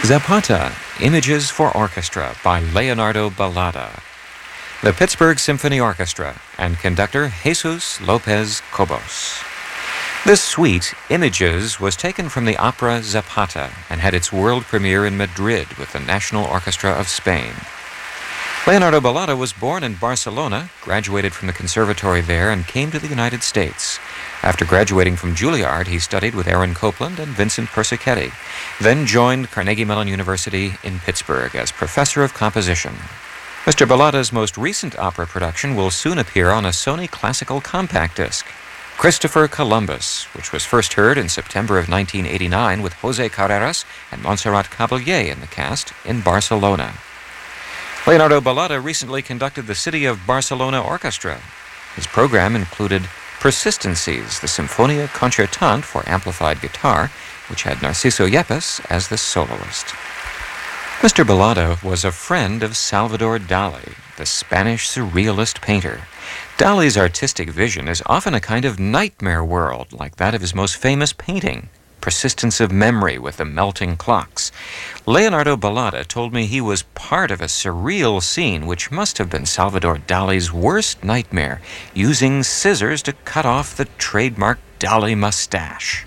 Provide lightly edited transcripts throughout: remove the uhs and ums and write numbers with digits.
Zapata, Images for Orchestra by Leonardo Balada. The Pittsburgh Symphony Orchestra and conductor Jesus Lopez Cobos. This suite, Images, was taken from the opera Zapata and had its world premiere in Madrid with the National Orchestra of Spain. Leonardo Balada was born in Barcelona, graduated from the conservatory there, and came to the United States. After graduating from Juilliard, he studied with Aaron Copland and Vincent Persichetti, then joined Carnegie Mellon University in Pittsburgh as professor of composition. Mr. Balada's most recent opera production will soon appear on a Sony Classical compact disc, Christopher Columbus, which was first heard in September of 1989 with Jose Carreras and Montserrat Caballé in the cast in Barcelona. Leonardo Balada recently conducted the City of Barcelona Orchestra. His program included Persistencies, the Sinfonia Concertante for amplified guitar, which had Narciso Yepes as the soloist. Mr. Balada was a friend of Salvador Dali, the Spanish surrealist painter. Dali's artistic vision is often a kind of nightmare world, like that of his most famous painting, Persistence of Memory with the Melting Clocks. Leonardo Balada told me he was part of a surreal scene which must have been Salvador Dali's worst nightmare, using scissors to cut off the trademark Dali mustache.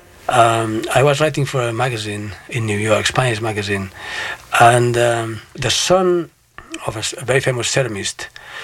I was writing for a magazine in New York, Spanish magazine, and the son of a very famous ceramist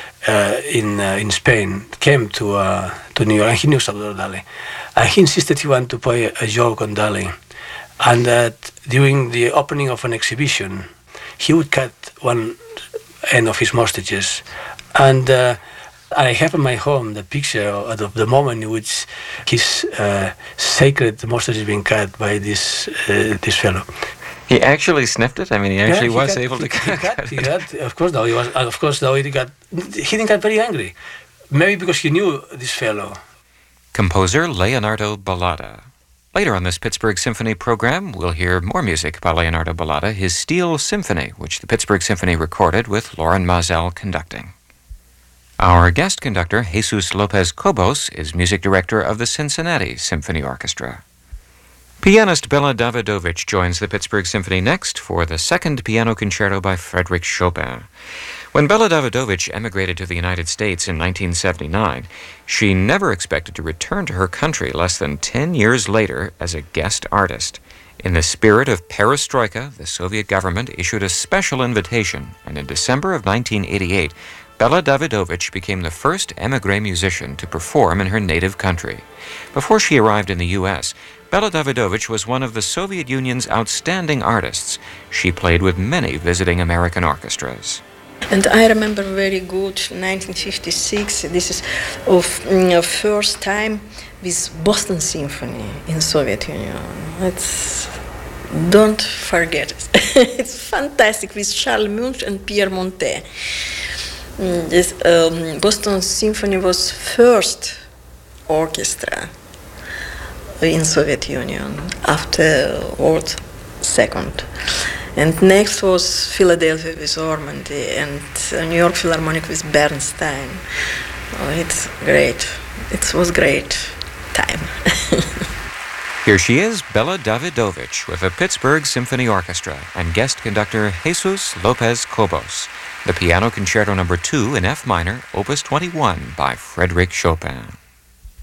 in Spain came to New York, and he knew Salvador Dali, and he insisted he wanted to play a joke on Dali, and that during the opening of an exhibition, he would cut one end of his mustaches, and I have in my home the picture of the moment in which his sacred mustache is being cut by this fellow. He actually sniffed it? I mean, he actually was able to cut it. Of course, though, he didn't get very angry. Maybe because he knew this fellow. Composer Leonardo Balada. Later on this Pittsburgh Symphony program, we'll hear more music by Leonardo Balada, his Steel Symphony, which the Pittsburgh Symphony recorded with Lauren Mazel conducting. Our guest conductor, Jesus Lopez Cobos, is music director of the Cincinnati Symphony Orchestra. Pianist Bela Davidovich joins the Pittsburgh Symphony next for the second piano concerto by Frédéric Chopin. When Bela Davidovich emigrated to the United States in 1979, she never expected to return to her country less than 10 years later as a guest artist. In the spirit of perestroika, the Soviet government issued a special invitation, and in December of 1988, Bela Davidovich became the first émigré musician to perform in her native country. Before she arrived in the U.S., Bela Davidovich was one of the Soviet Union's outstanding artists. She played with many visiting American orchestras. And I remember very good 1956. This is first time with Boston Symphony in Soviet Union. Don't forget it. It's fantastic with Charles Munch and Pierre Montet. This Boston Symphony was first orchestra in Soviet Union after World II. And next was Philadelphia with Ormandy and New York Philharmonic with Bernstein. Oh, it's great. It was great time. Here she is, Bela Davidovich, with the Pittsburgh Symphony Orchestra and guest conductor Jesus Lopez Cobos. The Piano Concerto No. 2 in F minor, Opus 21 by Frédéric Chopin.